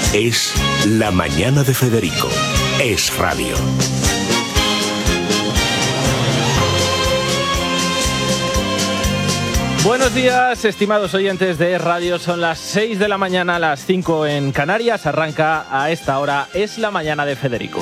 Es La Mañana de Federico. Es Radio. Buenos días, estimados oyentes de Radio. Son las 6 de la mañana, las 5 en Canarias. Arranca a esta hora Es La Mañana de Federico.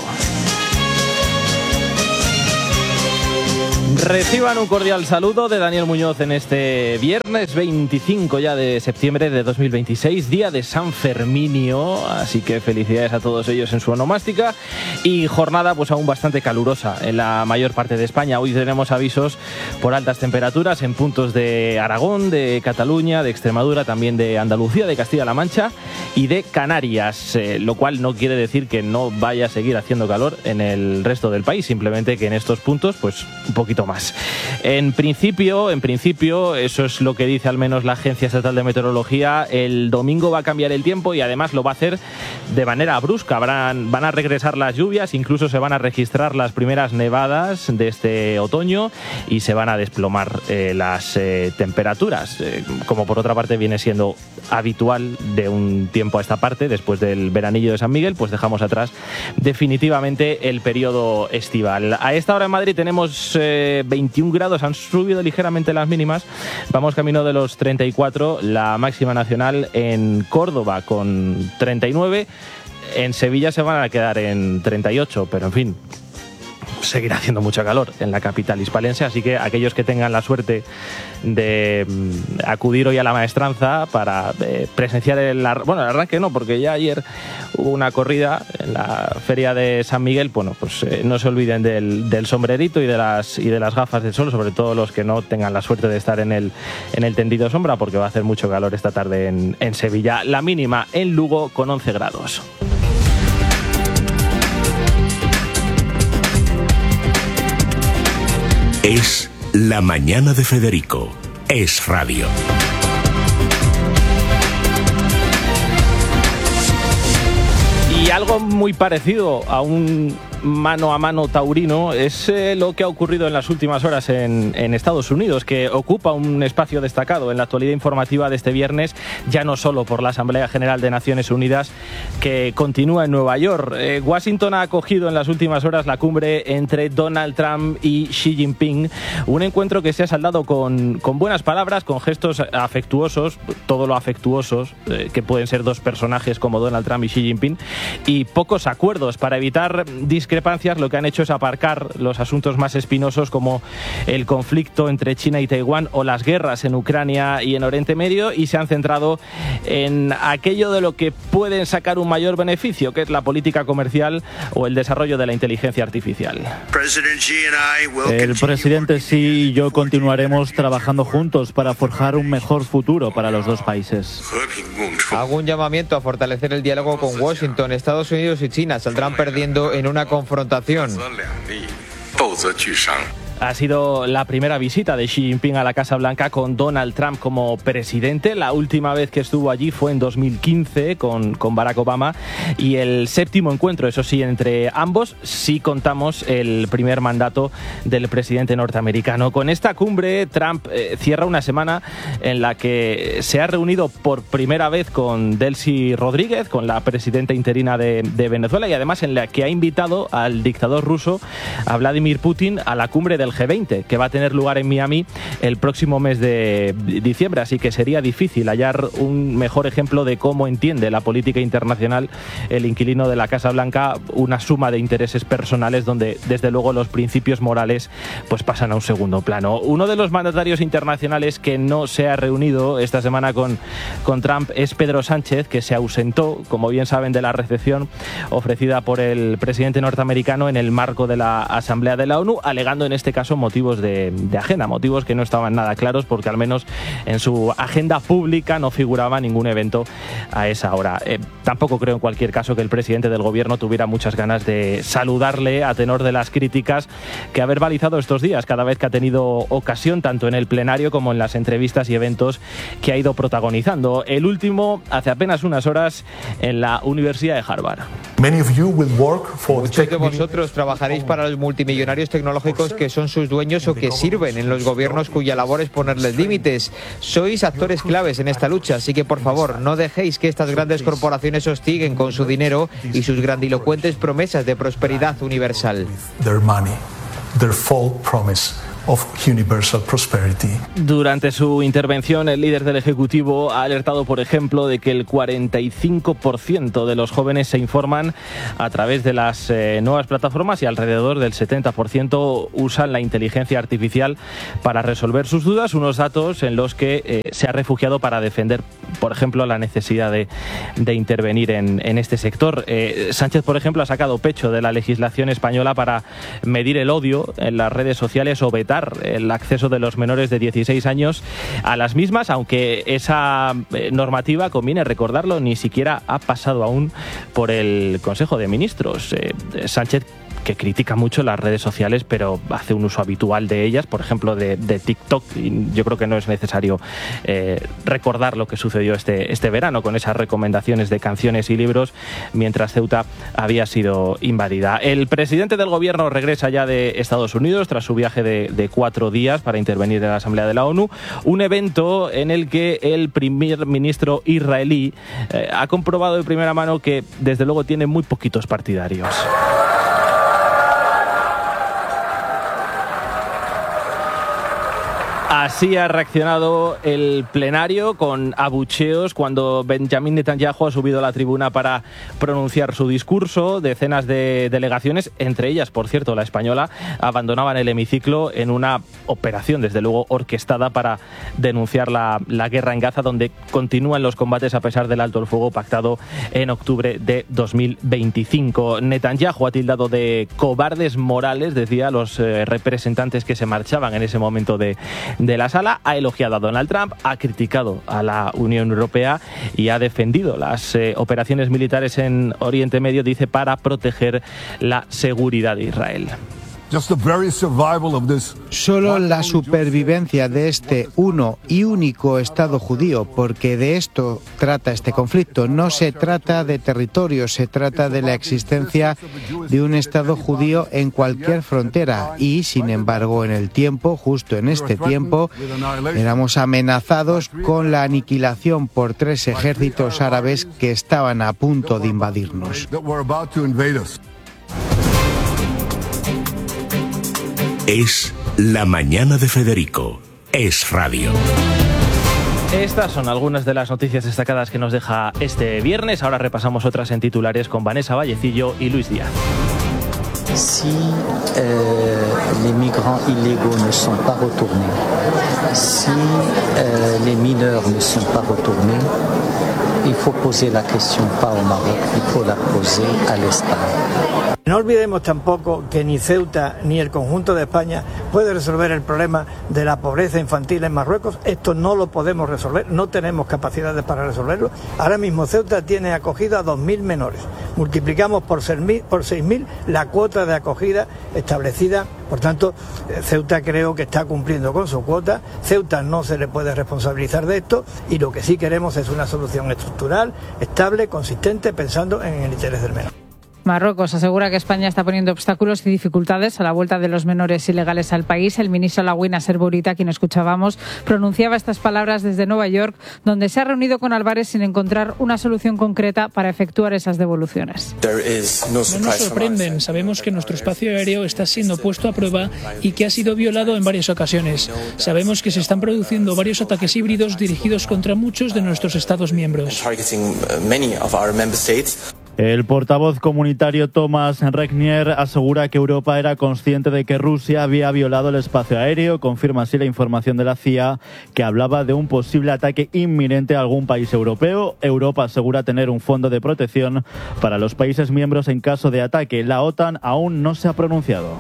Reciban un cordial saludo de Daniel Muñoz en este viernes 25 ya de septiembre de 2026, día de San Ferminio, así que felicidades a todos ellos en su onomástica y jornada pues aún bastante calurosa en la mayor parte de España. Hoy tenemos avisos por altas temperaturas en puntos de Aragón, de Cataluña, de Extremadura, también de Andalucía, de Castilla-La Mancha y de Canarias, lo cual no quiere decir que no vaya a seguir haciendo calor en el resto del país, simplemente que en estos puntos pues un poquito más. En principio, eso es lo que dice al menos la Agencia Estatal de Meteorología, el domingo va a cambiar el tiempo y además lo va a hacer de manera brusca. Van a regresar las lluvias, incluso se van a registrar las primeras nevadas de este otoño y se van a desplomar las temperaturas, como por otra parte viene siendo habitual de un tiempo a esta parte. Después del veranillo de San Miguel, pues dejamos atrás definitivamente el periodo estival. A esta hora en Madrid tenemos 21 grados, han subido ligeramente las mínimas, vamos camino de los 34, la máxima nacional en Córdoba con 39, en Sevilla se van a quedar en 38, pero en fin, seguirá haciendo mucho calor en la capital hispalense, así que aquellos que tengan la suerte de acudir hoy a la maestranza para presenciar el arranque no, porque ya ayer hubo una corrida en la feria de San Miguel, bueno, pues no se olviden del sombrerito y de las gafas de sol, sobre todo los que no tengan la suerte de estar en el tendido sombra, porque va a hacer mucho calor esta tarde en Sevilla. La mínima en Lugo con 11 grados. Es La Mañana de Federico. Es Radio. Y algo muy parecido a un mano a mano taurino es lo que ha ocurrido en las últimas horas en Estados Unidos, que ocupa un espacio destacado en la actualidad informativa de este viernes, ya no solo por la Asamblea General de Naciones Unidas que continúa en Nueva York. Washington ha acogido en las últimas horas la cumbre entre Donald Trump y Xi Jinping, un encuentro que se ha saldado con buenas palabras, con gestos afectuosos, todo lo afectuosos que pueden ser dos personajes como Donald Trump y Xi Jinping, y pocos acuerdos. Para evitar discrepancias, lo que han hecho es aparcar los asuntos más espinosos como el conflicto entre China y Taiwán o las guerras en Ucrania y en Oriente Medio, y se han centrado en aquello de lo que pueden sacar un mayor beneficio, que es la política comercial o el desarrollo de la inteligencia artificial. El presidente Xi y yo continuaremos trabajando juntos para forjar un mejor futuro para los dos países. Hago un llamamiento a fortalecer el diálogo con Washington. Estados Unidos y China saldrán perdiendo en una confrontación. Ha sido la primera visita de Xi Jinping a la Casa Blanca con Donald Trump como presidente. La última vez que estuvo allí fue en 2015 con Barack Obama, y el séptimo encuentro, eso sí, entre ambos, si contamos el primer mandato del presidente norteamericano. Con esta cumbre, Trump cierra una semana en la que se ha reunido por primera vez con Delcy Rodríguez, con la presidenta interina de Venezuela, y además en la que ha invitado al dictador ruso, a Vladimir Putin, a la cumbre del G20, que va a tener lugar en Miami el próximo mes de diciembre, así que sería difícil hallar un mejor ejemplo de cómo entiende la política internacional el inquilino de la Casa Blanca, una suma de intereses personales donde desde luego los principios morales pues pasan a un segundo plano. Uno de los mandatarios internacionales que no se ha reunido esta semana con Trump es Pedro Sánchez, que se ausentó, como bien saben, de la recepción ofrecida por el presidente norteamericano en el marco de la Asamblea de la ONU, alegando en este caso motivos de agenda, motivos que no estaban nada claros, porque al menos en su agenda pública no figuraba ningún evento a esa hora. Tampoco creo en cualquier caso que el presidente del gobierno tuviera muchas ganas de saludarle a tenor de las críticas que ha verbalizado estos días cada vez que ha tenido ocasión, tanto en el plenario como en las entrevistas y eventos que ha ido protagonizando. El último hace apenas unas horas en la Universidad de Harvard. Muchos de vosotros trabajaréis para los multimillonarios tecnológicos que son son sus dueños o que sirven en los gobiernos cuya labor es ponerles límites. Sois actores claves en esta lucha, así que por favor no dejéis que estas grandes corporaciones hostiguen con su dinero y sus grandilocuentes promesas de prosperidad universal. Durante su intervención, el líder del Ejecutivo ha alertado, por ejemplo, de que el 45% de los jóvenes se informan a través de las nuevas plataformas y alrededor del 70% usan la inteligencia artificial para resolver sus dudas, unos datos en los que se ha refugiado para defender, por ejemplo, la necesidad de intervenir en este sector. Sánchez, por ejemplo, ha sacado pecho de la legislación española para medir el odio en las redes sociales o vetar el acceso de los menores de 16 años a las mismas, aunque esa normativa, conviene recordarlo, ni siquiera ha pasado aún por el Consejo de Ministros. Sánchez, que critica mucho las redes sociales, pero hace un uso habitual de ellas, por ejemplo de TikTok, y yo creo que no es necesario recordar lo que sucedió este verano con esas recomendaciones de canciones y libros mientras Ceuta había sido invadida. El presidente del gobierno regresa ya de Estados Unidos tras su viaje de 4 días para intervenir en la Asamblea de la ONU, un evento en el que el primer ministro israelí ha comprobado de primera mano que desde luego tiene muy poquitos partidarios. Así ha reaccionado el plenario, con abucheos cuando Benjamin Netanyahu ha subido a la tribuna para pronunciar su discurso. Decenas de delegaciones, entre ellas, por cierto, la española, abandonaban el hemiciclo en una operación, desde luego, orquestada para denunciar la guerra en Gaza, donde continúan los combates a pesar del alto el fuego pactado en octubre de 2025. Netanyahu ha tildado de cobardes morales, decía, a los representantes que se marchaban en ese momento de la sala, ha elogiado a Donald Trump, ha criticado a la Unión Europea y ha defendido las operaciones militares en Oriente Medio, dice, para proteger la seguridad de Israel. Solo la supervivencia de este uno y único Estado judío, porque de esto trata este conflicto. No se trata de territorio, se trata de la existencia de un Estado judío en cualquier frontera. Y, sin embargo, en el tiempo, justo en este tiempo, éramos amenazados con la aniquilación por 3 ejércitos árabes que estaban a punto de invadirnos. Es La Mañana de Federico. Es radio. Estas son algunas de las noticias destacadas que nos deja este viernes. Ahora repasamos otras en titulares con Vanessa Vallecillo y Luis Díaz. Si les migrants illégaux ne sont pas retournés, si les mineurs ne sont pas retournés, il faut poser la question pas au Maroc, il faut la poser à l'Espagne. No olvidemos tampoco que ni Ceuta ni el conjunto de España puede resolver el problema de la pobreza infantil en Marruecos. Esto no lo podemos resolver, no tenemos capacidades para resolverlo. Ahora mismo Ceuta tiene acogida a 2.000 menores. Multiplicamos por 6.000 la cuota de acogida establecida. Por tanto, Ceuta creo que está cumpliendo con su cuota. Ceuta no se le puede responsabilizar de esto y lo que sí queremos es una solución estructural, estable, consistente, pensando en el interés del menor. Marruecos asegura que España está poniendo obstáculos y dificultades a la vuelta de los menores ilegales al país. El ministro Lagui Nasser Bourita, quien escuchábamos, pronunciaba estas palabras desde Nueva York, donde se ha reunido con Álvarez sin encontrar una solución concreta para efectuar esas devoluciones. No nos sorprenden. Sabemos que nuestro espacio aéreo está siendo puesto a prueba y que ha sido violado en varias ocasiones. Sabemos que se están produciendo varios ataques híbridos dirigidos contra muchos de nuestros Estados miembros. El portavoz comunitario Thomas Regnier asegura que Europa era consciente de que Rusia había violado el espacio aéreo. Confirma así la información de la CIA, que hablaba de un posible ataque inminente a algún país europeo. Europa asegura tener un fondo de protección para los países miembros en caso de ataque. La OTAN aún no se ha pronunciado.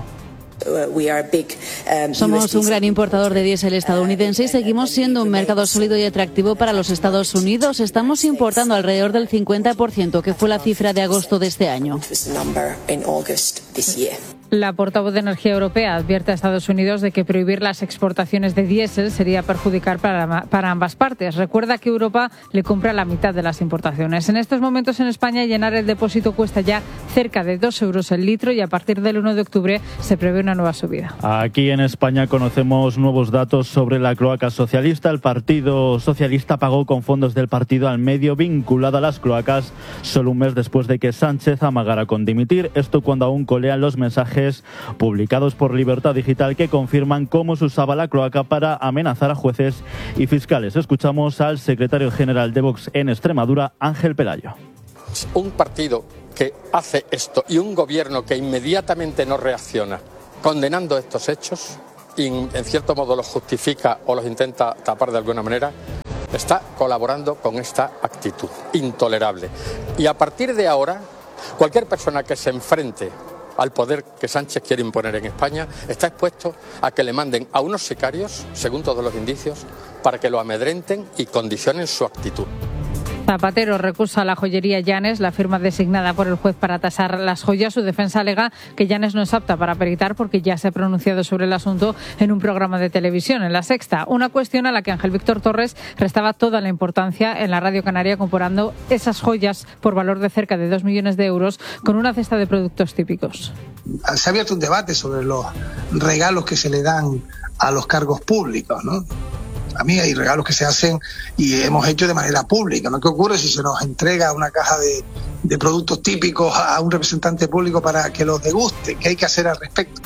Somos un gran importador de diésel estadounidense y seguimos siendo un mercado sólido y atractivo para los Estados Unidos. Estamos importando alrededor del 50%, que fue la cifra de agosto de este año. La portavoz de Energía Europea advierte a Estados Unidos de que prohibir las exportaciones de diésel sería perjudicial para ambas partes. Recuerda que Europa le compra la mitad de las importaciones. En estos momentos en España llenar el depósito cuesta ya cerca de 2 euros el litro y a partir del 1 de octubre se prevé una nueva subida. Aquí en España conocemos nuevos datos sobre la cloaca socialista. El Partido Socialista pagó con fondos del partido al medio vinculado a las cloacas solo un mes después de que Sánchez amagara con dimitir. Esto cuando aún colean los mensajes publicados por Libertad Digital que confirman cómo se usaba la cloaca para amenazar a jueces y fiscales. Escuchamos al secretario general de Vox en Extremadura, Ángel Pelayo. Un partido que hace esto y un gobierno que inmediatamente no reacciona condenando estos hechos y en cierto modo los justifica o los intenta tapar de alguna manera, está colaborando con esta actitud intolerable. Y a partir de ahora, cualquier persona que se enfrente al poder que Sánchez quiere imponer en España está expuesto a que le manden a unos sicarios, según todos los indicios, para que lo amedrenten y condicionen su actitud. Zapatero recusa a la joyería Llanes, la firma designada por el juez para tasar las joyas. Su defensa alega que Llanes no es apta para peritar porque ya se ha pronunciado sobre el asunto en un programa de televisión, en La Sexta. Una cuestión a la que Ángel Víctor Torres restaba toda la importancia en la Radio Canaria, comparando esas joyas por valor de cerca de 2 millones de euros con una cesta de productos típicos. Se ha abierto un debate sobre los regalos que se le dan a los cargos públicos, ¿no? A mí hay regalos que se hacen y hemos hecho de manera pública, ¿no? ¿Qué ocurre si se nos entrega una caja de productos típicos a un representante público para que los deguste? ¿Qué hay que hacer al respecto?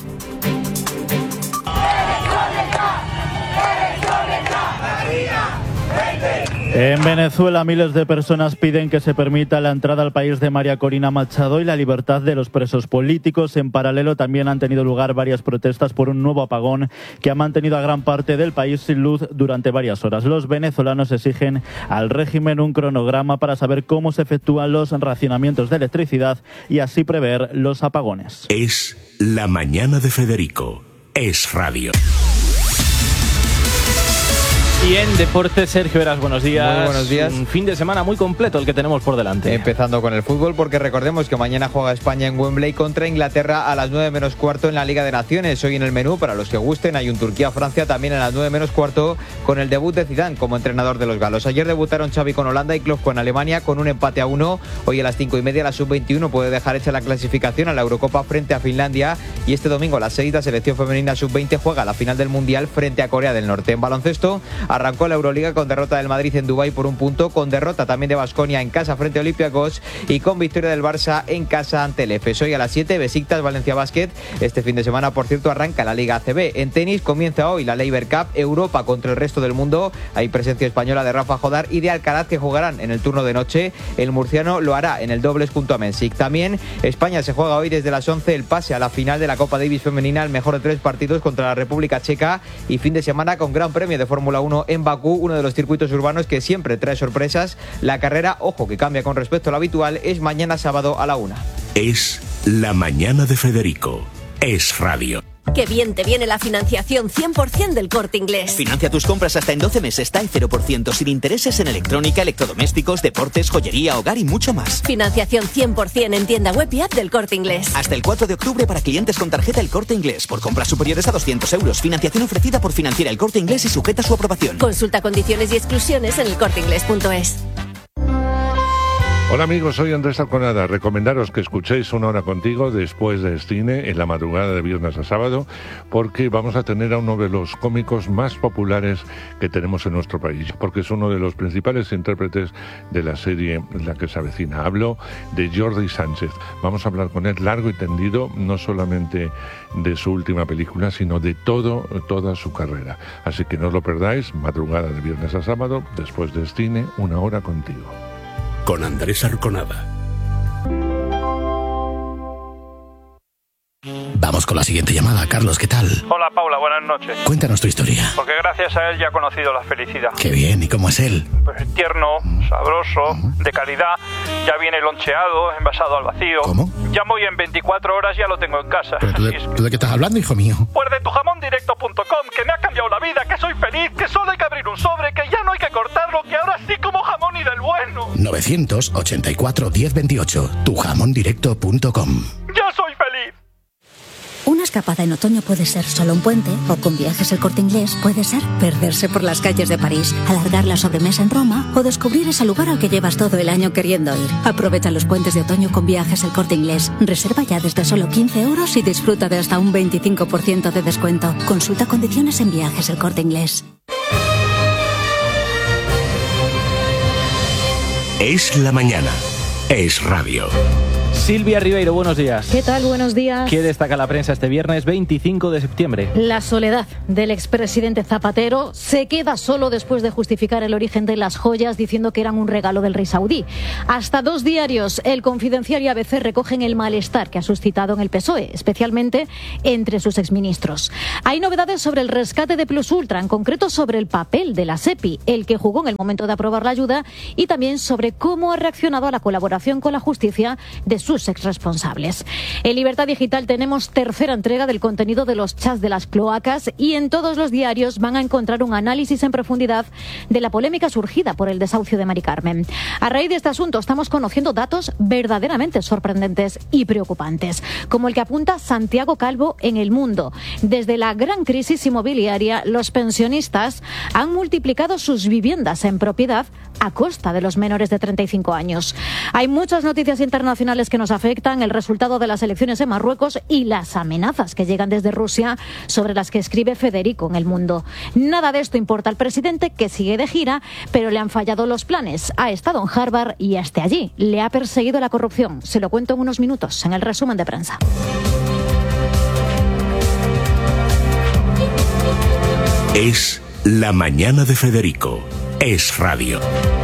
En Venezuela, miles de personas piden que se permita la entrada al país de María Corina Machado y la libertad de los presos políticos. En paralelo, también han tenido lugar varias protestas por un nuevo apagón que ha mantenido a gran parte del país sin luz durante varias horas. Los venezolanos exigen al régimen un cronograma para saber cómo se efectúan los racionamientos de electricidad y así prever los apagones. Es La Mañana de Federico. Es radio. Y en Deportes, Sergio Heras, buenos días. Muy buenos días. Un fin de semana muy completo el que tenemos por delante. Empezando con el fútbol, porque recordemos que mañana juega España en Wembley contra Inglaterra a las 9 menos cuarto en la Liga de Naciones. Hoy en el menú, para los que gusten, hay un Turquía-Francia también a las 9 menos cuarto con el debut de Zidane como entrenador de los galos. Ayer debutaron Xavi con Holanda y Klopp con Alemania con un empate a 1. Hoy a las 5:30 la Sub-21 puede dejar hecha la clasificación a la Eurocopa frente a Finlandia. Y este domingo a las 6 la selección femenina Sub-20 juega la final del Mundial frente a Corea del Norte. En baloncesto arrancó la Euroliga con derrota del Madrid en Dubái por 1 punto, con derrota también de Baskonia en casa frente a Olympiacos y con victoria del Barça en casa ante el EFES. Hoy a las 7 Besiktas Valencia Basket. Este fin de semana, por cierto, arranca la Liga ACB. En tenis comienza hoy la Laver Cup, Europa contra el resto del mundo. Hay presencia española de Rafa Jodar y de Alcaraz que jugarán en el turno de noche. El murciano lo hará en el dobles junto a Mensik. También España se juega hoy desde las 11 el pase a la final de la Copa Davis femenina, el mejor de 3 partidos contra la República Checa, y fin de semana con Gran Premio de Fórmula 1 en Bakú, uno de los circuitos urbanos que siempre trae sorpresas. La carrera, ojo, que cambia con respecto a lo habitual, es mañana sábado a la 1. Es La Mañana de Federico. Es radio. Qué bien te viene la financiación 100% del Corte Inglés. Financia tus compras hasta en 12 meses, TAE 0%, sin intereses en electrónica, electrodomésticos, deportes, joyería, hogar y mucho más. Financiación 100% en tienda web y app del Corte Inglés. Hasta el 4 de octubre para clientes con tarjeta El Corte Inglés. Por compras superiores a 200 euros. Financiación ofrecida por Financiera El Corte Inglés y sujeta a su aprobación. Consulta condiciones y exclusiones en elcorteinglés.es. Hola amigos, soy Andrés Arconada. Recomendaros que escuchéis Una Hora Contigo después del cine en la madrugada de viernes a sábado, porque vamos a tener a uno de los cómicos más populares que tenemos en nuestro país, porque es uno de los principales intérpretes de la serie La que se avecina. Hablo de Jordi Sánchez. Vamos a hablar con él largo y tendido, no solamente de su última película, sino de toda su carrera. Así que no os lo perdáis, madrugada de viernes a sábado, después del cine, Una Hora Contigo. Con Andrés Arconada. Vamos con la siguiente llamada. Carlos, ¿qué tal? Hola Paula, buenas noches. Cuéntanos tu historia. Porque gracias a él ya he conocido la felicidad. Qué bien, ¿y cómo es él? Pues tierno, sabroso, de calidad. Ya viene loncheado, envasado al vacío. ¿Cómo? Llamo y en 24 horas ya lo tengo en casa. ¿Pero tú de qué estás hablando, hijo mío? Pues de tujamondirecto.com, que me ha cambiado la vida, que soy feliz, que solo hay que abrir un sobre, que ya no hay que cortarlo, que ahora sí como jamón y del bueno. 984 1028, tujamondirecto.com. ¡Ya soy feliz! escapada en otoño puede ser solo un puente, o con Viajes El Corte Inglés puede ser perderse por las calles de París, alargar la sobremesa en Roma o descubrir ese lugar al que llevas todo el año queriendo ir. Aprovecha los puentes de otoño con Viajes El Corte Inglés. Reserva ya desde solo 15 € y disfruta de hasta un 25% de descuento. Consulta condiciones en Viajes El Corte Inglés. Es la mañana. Es radio. Silvia Ribeiro, buenos días. ¿Qué tal? Buenos días. ¿Qué destaca la prensa este viernes 25 de septiembre? La soledad del expresidente Zapatero. Se queda solo después de justificar el origen de las joyas diciendo que eran un regalo del rey saudí. Hasta 2 diarios, El Confidencial y ABC, recogen el malestar que ha suscitado en el PSOE, especialmente entre sus exministros. Hay novedades sobre el rescate de Plus Ultra, en concreto sobre el papel de la SEPI, el que jugó en el momento de aprobar la ayuda, y también sobre cómo ha reaccionado a la colaboración con la justicia de sus exresponsables. En Libertad Digital tenemos tercera entrega del contenido de los chats de las cloacas, y en todos los diarios van a encontrar un análisis en profundidad de la polémica surgida por el desahucio de Mari Carmen. A raíz de este asunto estamos conociendo datos verdaderamente sorprendentes y preocupantes, como el que apunta Santiago Calvo en El Mundo. Desde la gran crisis inmobiliaria, los pensionistas han multiplicado sus viviendas en propiedad a costa de los menores de 35 años. Hay muchas noticias internacionales que nos afectan: el resultado de las elecciones en Marruecos y las amenazas que llegan desde Rusia, sobre las que escribe Federico en El Mundo. Nada de esto importa al presidente, que sigue de gira, pero le han fallado los planes. Ha estado en Harvard y hasta allí le ha perseguido la corrupción. Se lo cuento en unos minutos en el resumen de prensa. Es la mañana de Federico. Es radio.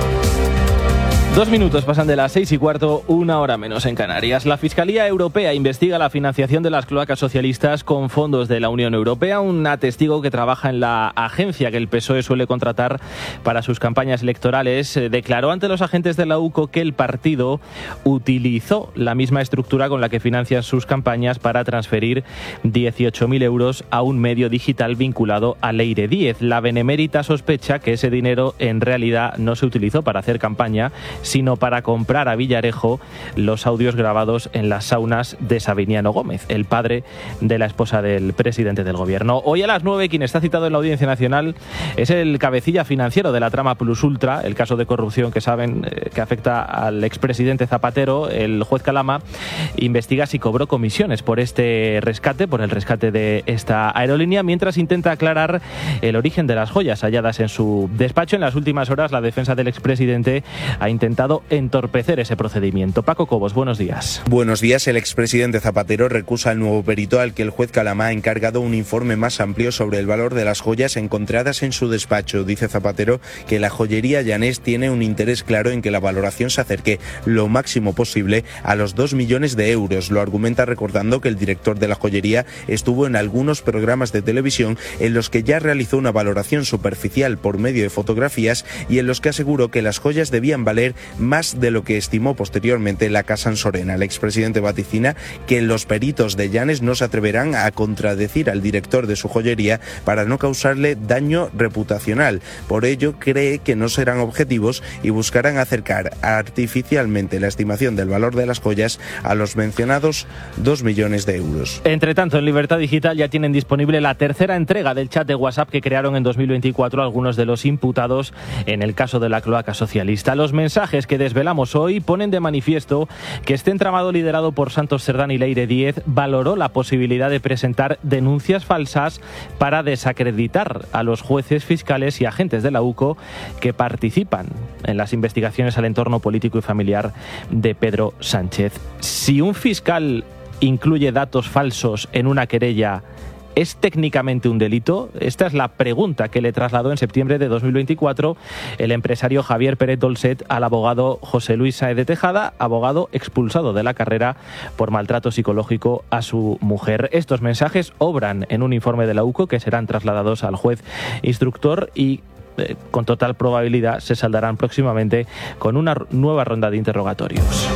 2 minutos pasan de las 6:15, 1 hora menos en Canarias. La Fiscalía Europea investiga la financiación de las cloacas socialistas con fondos de la Unión Europea. Un testigo que trabaja en la agencia que el PSOE suele contratar para sus campañas electorales declaró ante los agentes de la UCO que el partido utilizó la misma estructura con la que financia sus campañas para transferir 18.000 euros a un medio digital vinculado a Leire Díez. La benemérita sospecha que ese dinero en realidad no se utilizó para hacer campaña, sino para comprar a Villarejo los audios grabados en las saunas de Sabiniano Gómez, el padre de la esposa del presidente del gobierno. Hoy a las 9, quien está citado en la Audiencia Nacional es el cabecilla financiero de la trama Plus Ultra, el caso de corrupción que saben que afecta al expresidente Zapatero. El juez Calama investiga si cobró comisiones por este rescate, por el rescate de esta aerolínea, mientras intenta aclarar el origen de las joyas halladas en su despacho. En las últimas horas, la defensa del expresidente ha intentado entorpecer ese procedimiento. Paco Cobos, buenos días. Buenos días. El expresidente Zapatero recusa al nuevo perito al que el juez Calama ha encargado un informe más amplio sobre el valor de las joyas encontradas en su despacho. Dice Zapatero que la joyería Llanés tiene un interés claro en que la valoración se acerque lo máximo posible a los 2 millones de euros. Lo argumenta recordando que el director de la joyería estuvo en algunos programas de televisión en los que ya realizó una valoración superficial por medio de fotografías y en los que aseguró que las joyas debían valer más de lo que estimó posteriormente la Casa Ansorena. El expresidente vaticina que los peritos de Llanes no se atreverán a contradecir al director de su joyería para no causarle daño reputacional. Por ello, cree que no serán objetivos y buscarán acercar artificialmente la estimación del valor de las joyas a los mencionados 2 millones de euros. Entre tanto, en Libertad Digital ya tienen disponible la tercera entrega del chat de WhatsApp que crearon en 2024 algunos de los imputados en el caso de la cloaca socialista. Los mensajes que desvelamos hoy ponen de manifiesto que este entramado liderado por Santos Cerdán y Leire Díez valoró la posibilidad de presentar denuncias falsas para desacreditar a los jueces, fiscales y agentes de la UCO que participan en las investigaciones al entorno político y familiar de Pedro Sánchez. Si un fiscal incluye datos falsos en una querella, ¿es técnicamente un delito? Esta es la pregunta que le trasladó en septiembre de 2024 el empresario Javier Pérez Dolcet al abogado José Luis Sáez de Tejada, abogado expulsado de la carrera por maltrato psicológico a su mujer. Estos mensajes obran en un informe de la UCO que serán trasladados al juez instructor y con total probabilidad se saldarán próximamente con una nueva ronda de interrogatorios.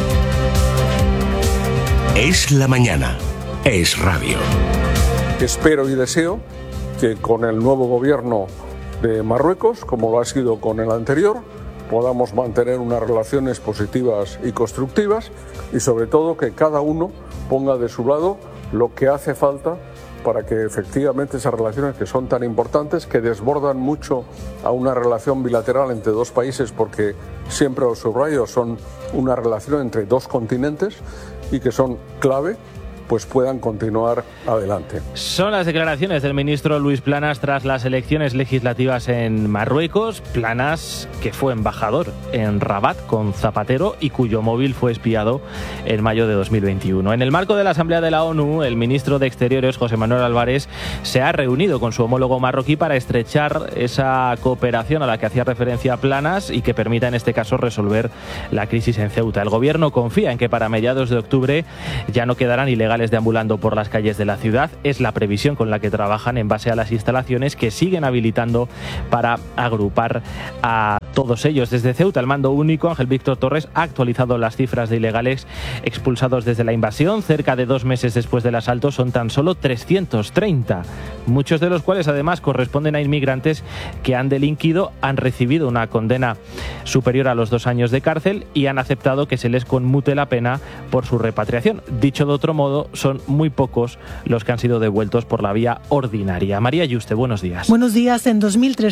Es la mañana. Es radio. Espero y deseo que con el nuevo gobierno de Marruecos, como lo ha sido con el anterior, podamos mantener unas relaciones positivas y constructivas y sobre todo que cada uno ponga de su lado lo que hace falta para que efectivamente esas relaciones que son tan importantes, que desbordan mucho a una relación bilateral entre dos países, porque siempre los subrayo, son una relación entre dos continentes y que son clave, pues puedan continuar adelante. Son las declaraciones del ministro Luis Planas tras las elecciones legislativas en Marruecos. Planas, que fue embajador en Rabat con Zapatero y cuyo móvil fue espiado en mayo de 2021. En el marco de la Asamblea de la ONU, el ministro de Exteriores, José Manuel Álvarez, se ha reunido con su homólogo marroquí para estrechar esa cooperación a la que hacía referencia Planas y que permita, en este caso, resolver la crisis en Ceuta. El gobierno confía en que para mediados de octubre ya no quedarán ilegales deambulando por las calles de la ciudad. Es la previsión con la que trabajan en base a las instalaciones que siguen habilitando para agrupar a todos ellos. Desde Ceuta, el mando único, Ángel Víctor Torres, ha actualizado las cifras de ilegales expulsados desde la invasión. Cerca de 2 meses después del asalto son tan solo 330, muchos de los cuales además corresponden a inmigrantes que han delinquido, han recibido una condena superior a los 2 años de cárcel y han aceptado que se les conmute la pena por su repatriación. Dicho de otro modo, son muy pocos los que han sido devueltos por la vía ordinaria. María Yuste, buenos días. Buenos días. En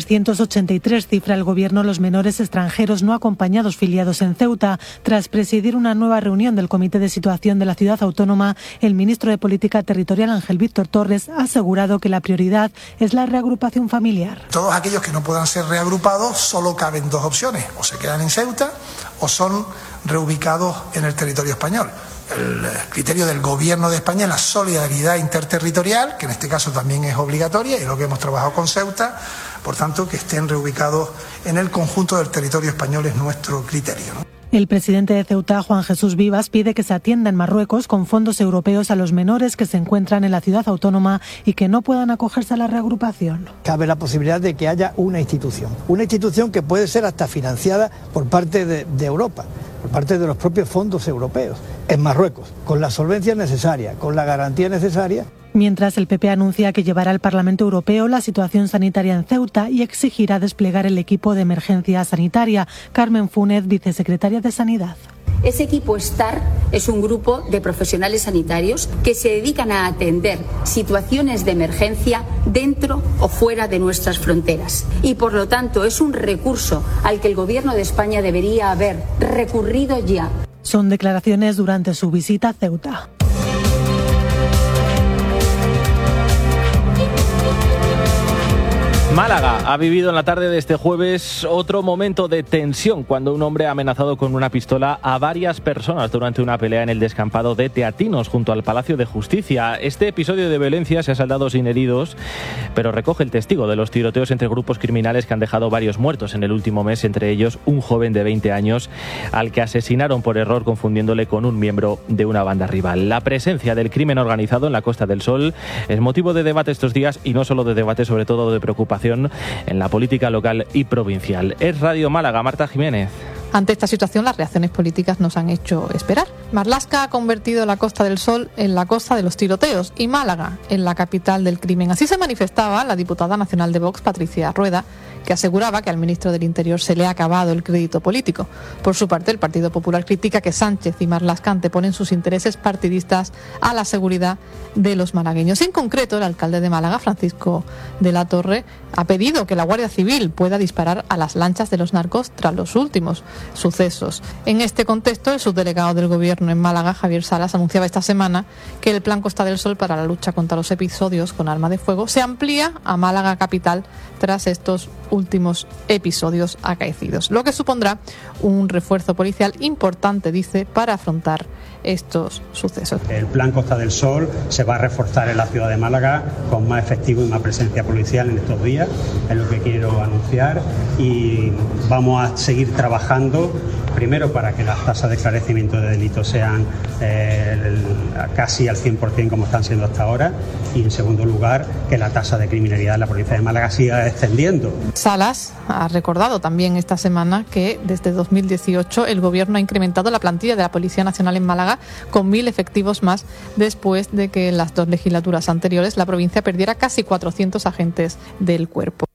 2.383 cifra el gobierno los menores extranjeros no acompañados filiados en Ceuta. Tras presidir una nueva reunión del Comité de Situación de la Ciudad Autónoma, el ministro de Política Territorial, Ángel Víctor Torres, ha asegurado que la prioridad es la reagrupación familiar. Todos aquellos que no puedan ser reagrupados, solo caben 2 opciones: o se quedan en Ceuta o son reubicados en el territorio español. El criterio del Gobierno de España es la solidaridad interterritorial, que en este caso también es obligatoria, y es lo que hemos trabajado con Ceuta. Por tanto, que estén reubicados en el conjunto del territorio español es nuestro criterio, ¿no? El presidente de Ceuta, Juan Jesús Vivas, pide que se atienda en Marruecos con fondos europeos a los menores que se encuentran en la ciudad autónoma y que no puedan acogerse a la reagrupación. Cabe la posibilidad de que haya una institución que puede ser hasta financiada por parte de Europa, por parte de los propios fondos europeos, en Marruecos, con la solvencia necesaria, con la garantía necesaria. Mientras, el PP anuncia que llevará al Parlamento Europeo la situación sanitaria en Ceuta y exigirá desplegar el equipo de emergencia sanitaria. Carmen Funes, vicesecretaria de Sanidad. Ese equipo STAR es un grupo de profesionales sanitarios que se dedican a atender situaciones de emergencia dentro o fuera de nuestras fronteras. Y por lo tanto es un recurso al que el Gobierno de España debería haber recurrido ya. Son declaraciones durante su visita a Ceuta. Málaga ha vivido en la tarde de este jueves otro momento de tensión cuando un hombre ha amenazado con una pistola a varias personas durante una pelea en el descampado de Teatinos junto al Palacio de Justicia. Este episodio de violencia se ha saldado sin heridos, pero recoge el testigo de los tiroteos entre grupos criminales que han dejado varios muertos en el último mes, entre ellos un joven de 20 años al que asesinaron por error confundiéndole con un miembro de una banda rival. La presencia del crimen organizado en la Costa del Sol es motivo de debate estos días, y no solo de debate, sobre todo de preocupación en la política local y provincial. Es Radio Málaga, Marta Jiménez. Ante esta situación, las reacciones políticas nos han hecho esperar. Marlaska ha convertido la Costa del Sol en la costa de los tiroteos y Málaga en la capital del crimen. Así se manifestaba la diputada nacional de Vox, Patricia Rueda, que aseguraba que al ministro del Interior se le ha acabado el crédito político. Por su parte, el Partido Popular critica que Sánchez y Marlaska anteponen sus intereses partidistas a la seguridad de los malagueños. En concreto, el alcalde de Málaga, Francisco de la Torre, ha pedido que la Guardia Civil pueda disparar a las lanchas de los narcos tras los últimos sucesos. En este contexto, el subdelegado del Gobierno en Málaga, Javier Salas, anunciaba esta semana que el Plan Costa del Sol para la lucha contra los episodios con arma de fuego se amplía a Málaga capital tras estos últimos episodios acaecidos, lo que supondrá un refuerzo policial importante, dice, para afrontar estos sucesos. El Plan Costa del Sol se va a reforzar en la ciudad de Málaga con más efectivo y más presencia policial en estos días, es lo que quiero anunciar, y vamos a seguir trabajando primero para que las tasas de esclarecimiento de delitos sean casi al 100% como están siendo hasta ahora, y en segundo lugar que la tasa de criminalidad en la provincia de Málaga siga descendiendo. Salas ha recordado también esta semana que desde 2018 el Gobierno ha incrementado la plantilla de la Policía Nacional en Málaga con 1.000 efectivos más, después de que en las 2 legislaturas anteriores la provincia perdiera casi 400 agentes del cuerpo.